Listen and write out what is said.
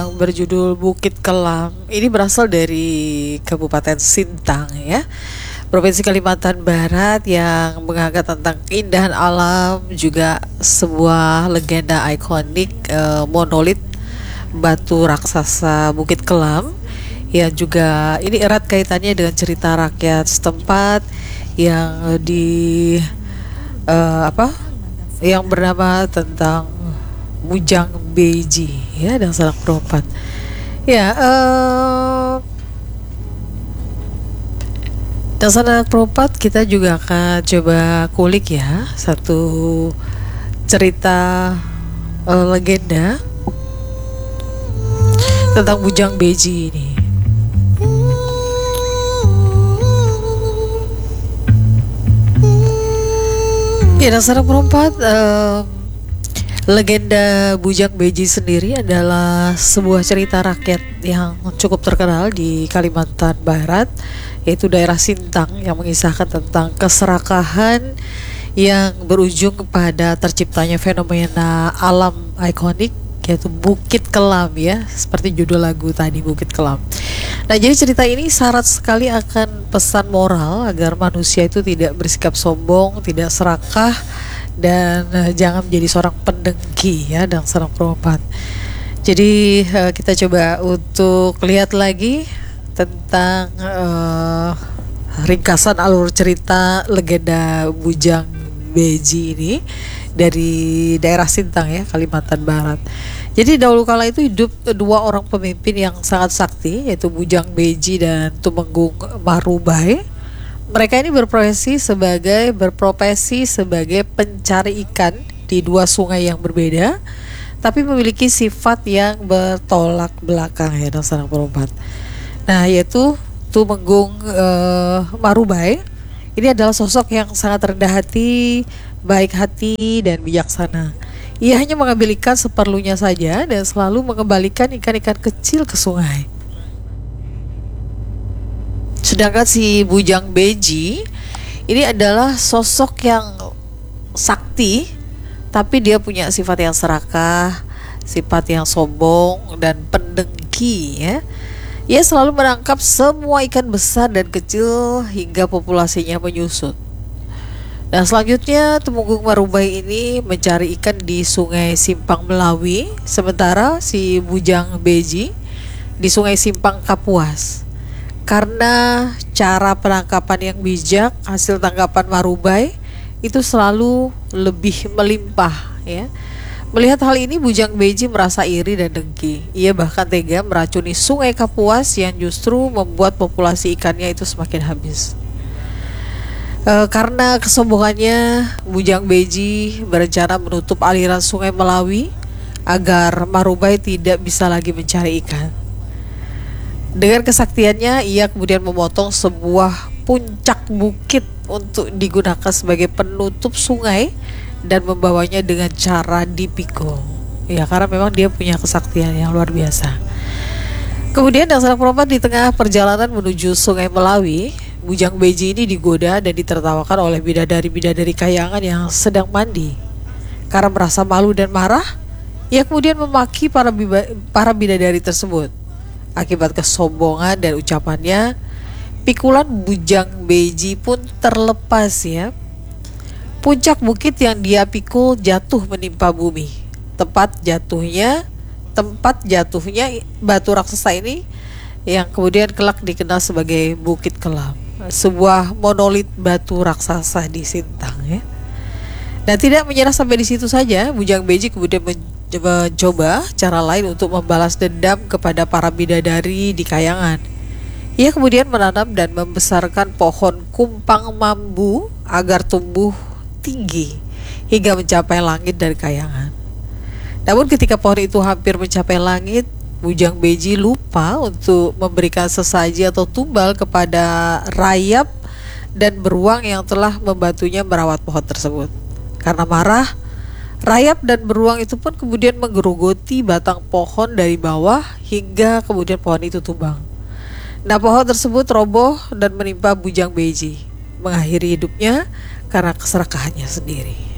berjudul Bukit Kelam. Ini berasal dari Kabupaten Sintang ya, Provinsi Kalimantan Barat, yang mengangkat tentang keindahan alam, juga sebuah legenda ikonik, monolit batu raksasa Bukit Kelam, yang juga ini erat kaitannya dengan cerita rakyat setempat yang yang bernama tentang Bujang Beji ya, dan Sanak Perempat. Ya, dan Sanak Perempat kita juga akan coba kulik ya satu cerita legenda tentang Bujang Beji ini. Ya, dan Sanak Perempat, legenda Bujang Beji sendiri adalah sebuah cerita rakyat yang cukup terkenal di Kalimantan Barat, yaitu daerah Sintang, yang mengisahkan tentang keserakahan yang berujung kepada terciptanya fenomena alam ikonik, yaitu Bukit Kelam ya, seperti judul lagu tadi, Bukit Kelam. Nah, jadi cerita ini syarat sekali akan pesan moral agar manusia itu tidak bersikap sombong, tidak serakah, dan jangan menjadi seorang pendengki ya, dan Sanak Perempat. Jadi kita coba untuk lihat lagi tentang ringkasan alur cerita legenda Bujang Beji ini dari daerah Sintang ya, Kalimantan Barat. Jadi dahulu kala itu hidup dua orang pemimpin yang sangat sakti, yaitu Bujang Beji dan Tumenggung Marubay. Mereka ini berprofesi sebagai pencari ikan di dua sungai yang berbeda, tapi memiliki sifat yang bertolak belakang ya, dan Sanak Perempat. Nah, yaitu Tumenggung Marubay ini adalah sosok yang sangat rendah hati, baik hati, dan bijaksana. Ia hanya mengambil ikan seperlunya saja dan selalu mengembalikan ikan-ikan kecil ke sungai. Sedangkan si Bujang Beji ini adalah sosok yang sakti, tapi dia punya sifat yang serakah, sifat yang sombong dan pendengki ya. Ia selalu menangkap semua ikan besar dan kecil hingga populasinya menyusut. Dan selanjutnya Tumenggung Marubay ini mencari ikan di Sungai Simpang Melawi, sementara si Bujang Beji di Sungai Simpang Kapuas. Karena cara penangkapan yang bijak, hasil tangkapan Marubay itu selalu lebih melimpah ya. Melihat hal ini, Bujang Beji merasa iri dan dengki. Ia bahkan tega meracuni Sungai Kapuas yang justru membuat populasi ikannya itu semakin habis. Karena kesombongannya, Bujang Beji berencana menutup aliran Sungai Melawi agar Marubay tidak bisa lagi mencari ikan. Dengan kesaktiannya, ia kemudian memotong sebuah puncak bukit untuk digunakan sebagai penutup sungai dan membawanya dengan cara dipikul. Ya, karena memang dia punya kesaktian yang luar biasa. Kemudian dan Sanak Perempat di tengah perjalanan menuju Sungai Melawi, Bujang Beji ini digoda dan ditertawakan oleh bidadari-bidadari kayangan yang sedang mandi. Karena merasa malu dan marah, ia kemudian memaki para bidadari tersebut. Akibat kesombongan dan ucapannya, pikulan Bujang Beji pun terlepas ya. Puncak bukit yang dia pikul jatuh menimpa bumi. Tempat jatuhnya batu raksasa ini yang kemudian kelak dikenal sebagai Bukit Kelam, sebuah monolit batu raksasa di Sintang ya. Dan tidak menyerah sampai di situ saja, Bujang Beji kemudian mencoba cara lain untuk membalas dendam kepada para bidadari di kayangan. Ia kemudian menanam dan membesarkan pohon kumpang mambu agar tumbuh tinggi hingga mencapai langit dari kayangan. Namun ketika pohon itu hampir mencapai langit, Bujang Beji lupa untuk memberikan sesaji atau tumbal kepada rayap dan beruang yang telah membantunya merawat pohon tersebut. Karena marah, rayap dan beruang itu pun kemudian menggerogoti batang pohon dari bawah hingga kemudian pohon itu tumbang. Nah, pohon tersebut roboh dan menimpa Bujang Beji, mengakhiri hidupnya karena keserakahannya sendiri.